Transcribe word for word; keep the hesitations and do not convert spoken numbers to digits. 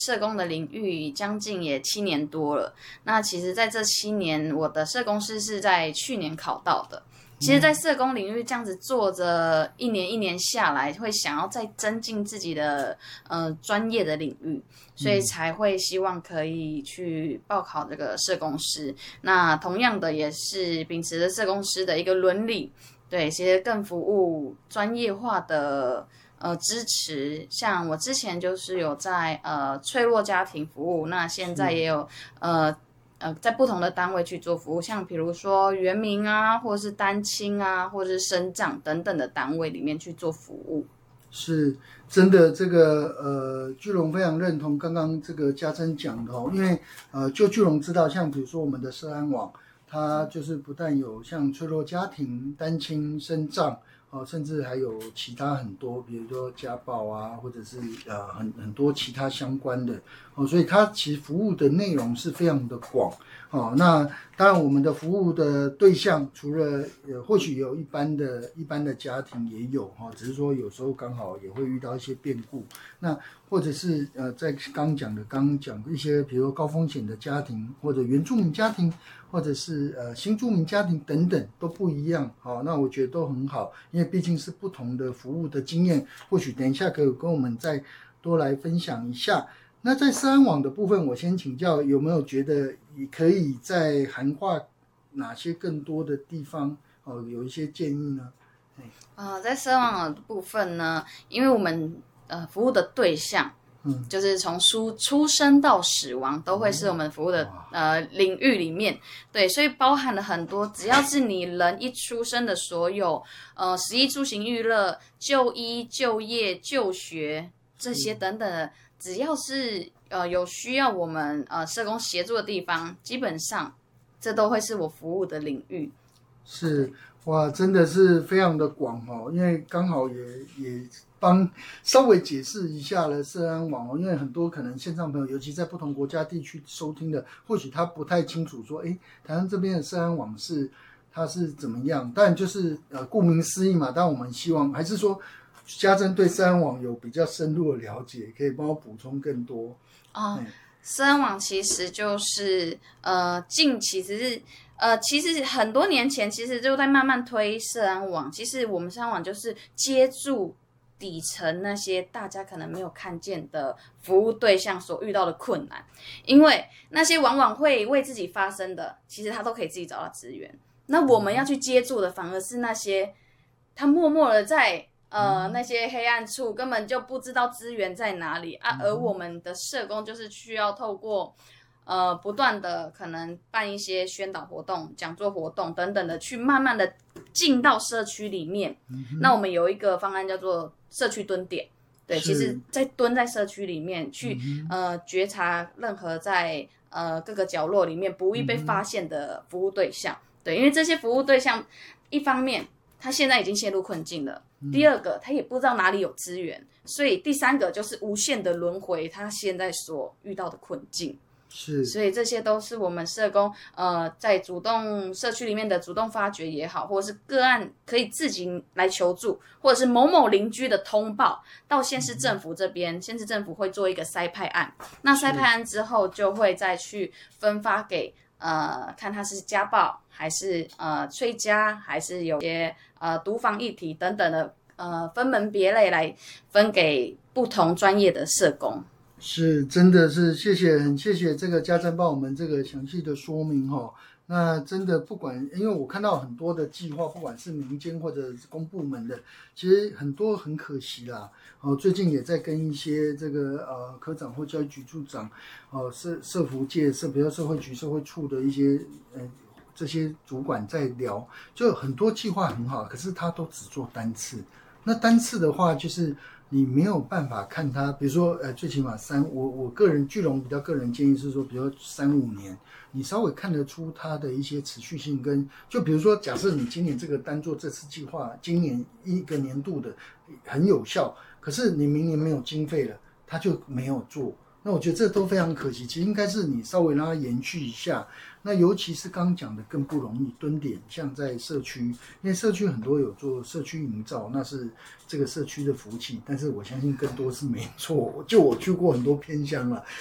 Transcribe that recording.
社工的领域将近也七年多了。那其实在这七年，我的社工师是在去年考到的。其实，在社工领域这样子做着一年一年下来，会想要再增进自己的呃专业的领域，所以才会希望可以去报考这个社工师。那同样的，也是秉持着社工师的一个伦理，对，其实更服务专业化的呃支持。像我之前就是有在呃脆弱家庭服务，那现在也有呃。呃，在不同的单位去做服务，像比如说原民啊，或者是单亲啊，或者是生长等等的单位里面去做服务。 是真的，这个呃，巨龙非常认同刚刚这个家珍讲的哦，因为呃，就巨龙知道，像比如说我们的社安网，它就是不但有像脆弱家庭、单亲、生障。哦，甚至还有其他很多，比如说家暴啊，或者是呃很很多其他相关的哦，所以它其实服务的内容是非常的广哦。那当然，我们的服务的对象除了呃或许有一般的一般的家庭也有哈、哦，只是说有时候刚好也会遇到一些变故，那或者是呃在刚讲的刚讲一些，比如说高风险的家庭或者原住民家庭。或者是呃新住民家庭等等都不一样，好，那我觉得都很好，因为毕竟是不同的服务的经验，或许等一下可以跟我们再多来分享一下。那在社安网的部分，我先请教有没有觉得可以在涵盖哪些更多的地方，哦，有一些建议呢？ 啊、呃，在社安网的部分呢，因为我们呃服务的对象。嗯，就是从出出生到死亡都会是我们服务的、哦、呃领域里面，对，所以包含了很多，只要是你人一出生的所有呃食衣住行娱乐、就医、就业、就学这些等等的，只要是呃有需要我们呃社工协助的地方，基本上这都会是我服务的领域。 是哇，真的是非常的广哦，因为刚好也也。帮稍微解释一下了社安网哦，因为很多可能线上朋友，尤其在不同国家地区收听的，或许他不太清楚说，哎，台湾这边的社安网是它是怎么样？但就是呃，顾名思义嘛，但我们希望还是说，家珍对社安网有比较深入的了解，可以帮我补充更多哦。嗯、社安网其实就是呃，近其实是。呃，其实很多年前，其实就在慢慢推社安网。其实我们社安网就是接住底层那些大家可能没有看见的服务对象所遇到的困难，因为那些往往会为自己发生的，其实他都可以自己找到资源。那我们要去接住的，反而是那些他默默的在呃那些黑暗处，根本就不知道资源在哪里啊。而我们的社工就是需要透过。呃，不断的可能办一些宣导活动、讲座活动等等的，去慢慢的进到社区里面。嗯、那我们有一个方案叫做社区蹲点，对，其实在蹲在社区里面去、嗯、呃觉察任何在呃各个角落里面不易被发现的服务对象，对，因为这些服务对象一方面他现在已经陷入困境了。嗯、第二个，他也不知道哪里有资源，所以第三个就是无限的轮回，他现在所遇到的困境。 是， 所以这些都是我们社工呃在主动社区里面的主动发掘也好，或者是个案可以自己来求助，或者是某某邻居的通报到县市政府这边，嗯、县市政府会做一个筛派案，那筛派案之后就会再去分发给呃看他是家暴还是呃催家，还是有些呃毒防议题等等的呃分门别类来分给不同专业的社工。 是，真的是谢谢，很谢谢这个家珍帮我们这个详细的说明哈。那真的不管，因为我看到很多的计划，不管是民间或者公部门的，其实很多很可惜啦。哦，最近也在跟一些这个呃科长或教育局处长，哦社社福界社，比如社会局、社会处的一些呃这些主管在聊，就很多计划很好，可是他都只做单次。那单次的话，就是你没有办法看它，比如说，呃，最起码三，我我个人巨龙比较个人建议是说，比如说三五年，你稍微看得出它的一些持续性跟，就比如说，假设你今年这个单做这次计划，今年一个年度的很有效，可是你明年没有经费了，它就没有做。 那我觉得这都非常可惜，其实应该是你稍微让它延续一下。那尤其是刚讲的更不容易蹲点，像在社区，因为社区很多有做社区营造，那是这个社区的福气，但是我相信更多是没错。就我去过很多偏乡了，